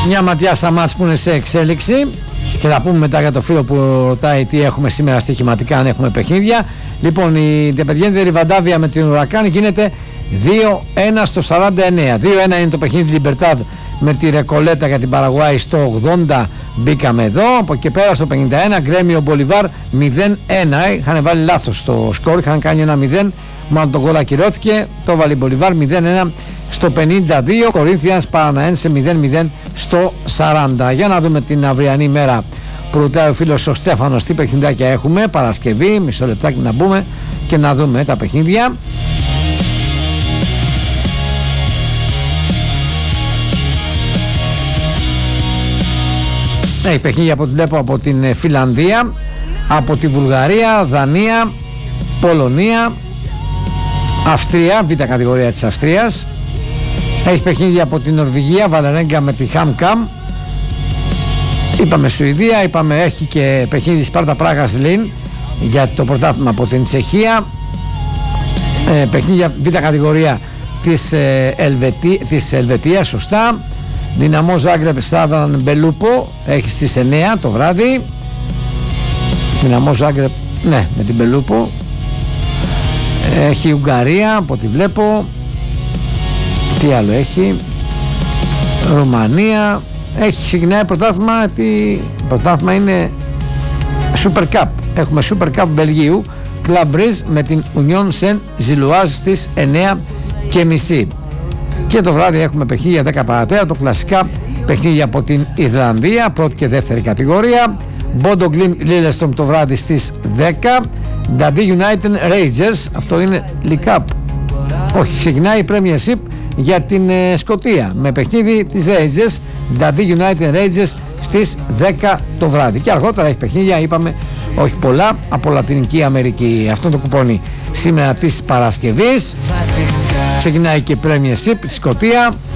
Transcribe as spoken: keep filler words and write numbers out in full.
Μια ματιά στα μάτς που είναι σε εξέλιξη και θα πούμε μετά για το φίλο που ρωτάει τι έχουμε σήμερα στοιχηματικά, αν έχουμε παιχνίδια. Λοιπόν, η Ντεπεντιέντε Ριβαντάβια με την Ουρακάν γίνεται δύο ένα στο σαράντα εννέα. δύο ένα είναι το παιχνίδι Λιμπερτάδ με τη Ρεκολέτα για την Παραγουάη στο ογδόντα. Μπήκαμε εδώ. Από εκεί πέρα στο πενήντα ένα Γκρέμιο Μπολιβάρ μηδέν ένα. Είχαν βάλει λάθος στο σκορ, είχαν κάνει ένα μηδέν. Μάλλον το γκολ ακυρώθηκε. Το βάλει Μπολιβάρ μηδέν ένα στο πενήντα δύο. Κορίνθιανς Παραναένσε μηδέν μηδέν στο σαράντα. Για να δούμε την αυριανή μέρα που ρωτάει ο φίλος ο Στέφανος τι παιχνιδάκια έχουμε. Παρασκευή, μισό λεπτάκι να μπούμε και να δούμε τα παιχνίδια. Έχει παιχνίδια από την βλέπω από την Φιλανδία, από τη Βουλγαρία, Δανία, Πολωνία, Αυστρία, β' κατηγορία της Αυστρίας. Έχει παιχνίδια από την Νορβηγία, Βαλερέγκα με τη Χάμκαμ. Είπαμε Σουηδία, είπαμε έχει και παιχνίδι Σπάρτα Πράγας Λιν για το πρωτάθλημα από την Τσεχία. Ε, παιχνίδια β' κατηγορία της, ε, Ελβετή, της Ελβετίας, σωστά. Δυναμό Ζάγκρεπ Στάβαν Μπελούπο έχει στις εννέα το βράδυ. Δυναμό Ζάγκρεπ, ναι, με την Μπελούπο. Έχει Ουγγαρία από ό,τι βλέπω. Τι άλλο έχει? Ρουμανία. Έχει ξεκινάει πρωτάθλημα. Τι πρωτάθλημα είναι? Super Cup. Έχουμε Super Cup Βελγίου, Club Brugge με την Union Saint-Gilloise στις εννέα και μισή. Και το βράδυ έχουμε παιχνίδια δέκα παρατέρα, το κλασικά παιχνίδια από την Ιρλανδία, πρώτη και δεύτερη κατηγορία. Bodo Glimt Lillestrøm το βράδυ στις δέκα. Dundee United Rangers, αυτό είναι League Cup. Όχι, ξεκινάει η Premiership για την ε, Σκωτία με παιχνίδι της Rangers, Dundee United Rangers στις δέκα το βράδυ. Και αργότερα έχει παιχνίδια, είπαμε, όχι πολλά, από Λατινική Αμερική. Αυτό το κουπόνι σήμερα της Παρασκευής. Ξεκινάει και η Premiership στη Σκωτία.